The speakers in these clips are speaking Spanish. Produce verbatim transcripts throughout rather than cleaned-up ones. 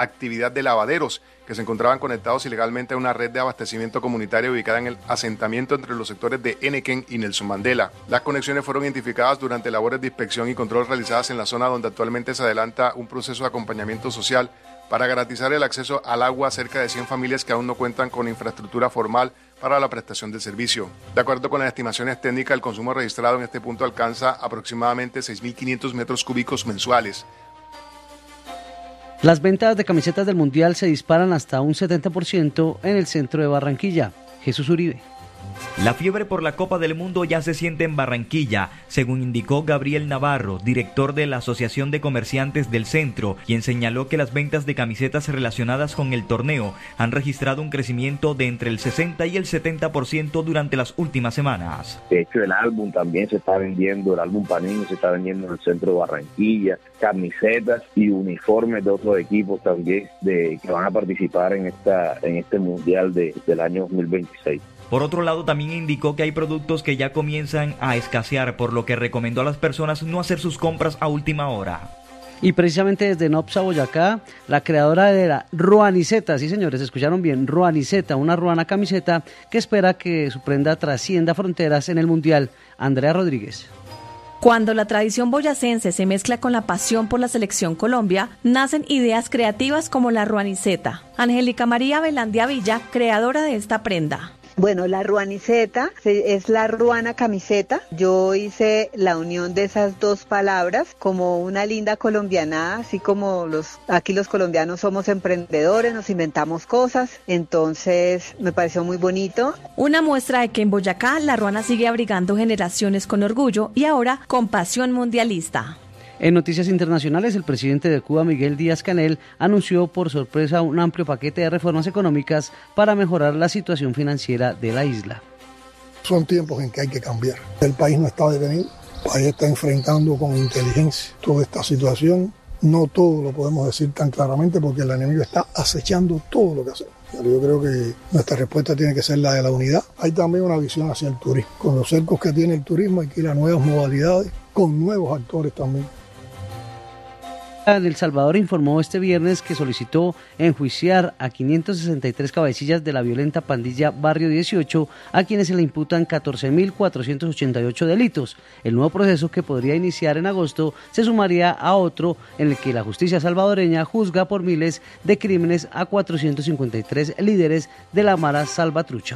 actividad de lavaderos que se encontraban conectados ilegalmente a una red de abastecimiento comunitario ubicada en el asentamiento entre los sectores de Enequén y Nelson Mandela. Las conexiones fueron identificadas durante labores de inspección y control realizadas en la zona donde actualmente se adelanta un proceso de acompañamiento social para garantizar el acceso al agua a cerca de cien familias que aún no cuentan con infraestructura formal para la prestación del servicio. De acuerdo con las estimaciones técnicas, el consumo registrado en este punto alcanza aproximadamente seis mil quinientos metros cúbicos mensuales. Las ventas de camisetas del Mundial se disparan hasta un setenta por ciento en el centro de Barranquilla. Jesús Uribe. La fiebre por la Copa del Mundo ya se siente en Barranquilla, según indicó Gabriel Navarro, director de la Asociación de Comerciantes del Centro, quien señaló que las ventas de camisetas relacionadas con el torneo han registrado un crecimiento de entre el sesenta y el setenta por ciento durante las últimas semanas. De hecho, el álbum también se está vendiendo, el álbum Panini se está vendiendo en el centro de Barranquilla, camisetas y uniformes de otros equipos también de que van a participar en esta en este Mundial de, del año dos mil veintiséis. Por otro lado, también indicó que hay productos que ya comienzan a escasear, por lo que recomendó a las personas no hacer sus compras a última hora. Y precisamente desde Nopsa, Boyacá, la creadora de la Ruaniceta, sí señores, escucharon bien, Ruaniceta, una ruana camiseta que espera que su prenda trascienda fronteras en el Mundial. Andrea Rodríguez. Cuando la tradición boyacense se mezcla con la pasión por la selección Colombia, nacen ideas creativas como la Ruaniceta. Angélica María Velandia Villa, creadora de esta prenda. Bueno, la ruaniceta es la ruana camiseta. Yo hice la unión de esas dos palabras como una linda colombianada, así como los aquí los colombianos somos emprendedores, nos inventamos cosas, entonces me pareció muy bonito. Una muestra de que en Boyacá la ruana sigue abrigando generaciones con orgullo y ahora con pasión mundialista. En noticias internacionales, el presidente de Cuba, Miguel Díaz-Canel, anunció por sorpresa un amplio paquete de reformas económicas para mejorar la situación financiera de la isla. Son tiempos en que hay que cambiar. El país no está detenido, el país está enfrentando con inteligencia toda esta situación. No todo lo podemos decir tan claramente porque el enemigo está acechando todo lo que hacemos. Yo creo que nuestra respuesta tiene que ser la de la unidad. Hay también una visión hacia el turismo. Con los cercos que tiene el turismo hay que ir a nuevas modalidades, con nuevos actores también. El Salvador informó este viernes que solicitó enjuiciar a quinientas sesenta y tres cabecillas de la violenta pandilla Barrio dieciocho, a quienes se le imputan catorce mil cuatrocientos ochenta y ocho delitos. El nuevo proceso, que podría iniciar en agosto, se sumaría a otro en el que la justicia salvadoreña juzga por miles de crímenes a cuatrocientos cincuenta y tres líderes de la Mara Salvatrucha.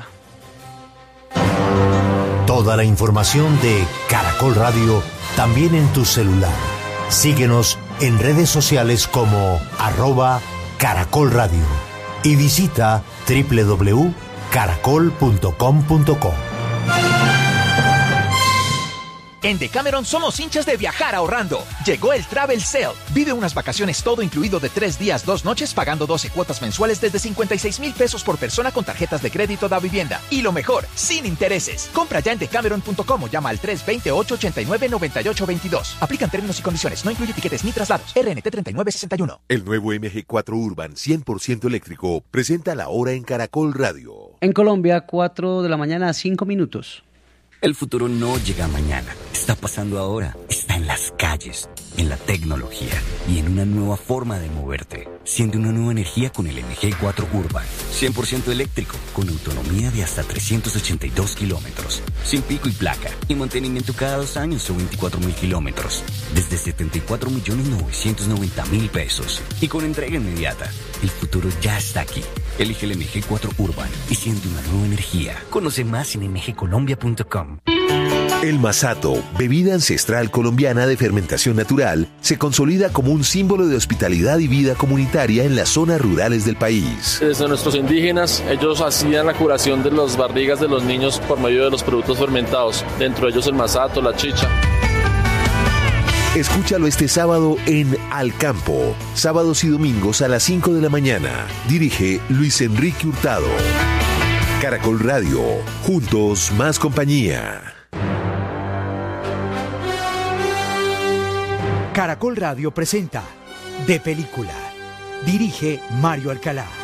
Toda la información de Caracol Radio también en tu celular. Síguenos en redes sociales como arroba Caracol Radio y visita doble u doble u doble u punto caracol punto com punto co. En Decameron somos hinchas de viajar ahorrando. Llegó el Travel Sale. Vive unas vacaciones todo incluido de tres días, dos noches, pagando doce cuotas mensuales desde cincuenta y seis mil pesos por persona con tarjetas de crédito da vivienda. Y lo mejor, sin intereses. Compra ya en decameron punto com o llama al tres dos cero, ocho ocho nueve, nueve ocho dos dos. Aplican términos y condiciones. No incluye tiquetes ni traslados. R N T treinta y nueve sesenta y uno. El nuevo M G cuatro Urban cien por ciento eléctrico presenta la hora en Caracol Radio. En Colombia, cuatro de la mañana, cinco minutos. El futuro no llega mañana, está pasando ahora, está en las calles, en la tecnología y en una nueva forma de moverte. Siente una nueva energía con el M G cuatro Urban, cien por ciento eléctrico, con autonomía de hasta trescientos ochenta y dos kilómetros, sin pico y placa, y mantenimiento cada dos años o veinticuatro mil kilómetros, desde setenta y cuatro millones novecientos noventa mil pesos, y con entrega inmediata. El futuro ya está aquí. Elige el M G cuatro Urban y siente una nueva energía. Conoce más en m g colombia punto com. El masato, bebida ancestral colombiana de fermentación natural, se consolida como un símbolo de hospitalidad y vida comunitaria en las zonas rurales del país. Desde nuestros indígenas, ellos hacían la curación de las barrigas de los niños por medio de los productos fermentados, dentro de ellos el masato, la chicha. Escúchalo este sábado en Al Campo, sábados y domingos a las cinco de la mañana. Dirige Luis Enrique Hurtado. Caracol Radio, juntos más compañía. Caracol Radio presenta De Película. Dirige Mario Alcalá.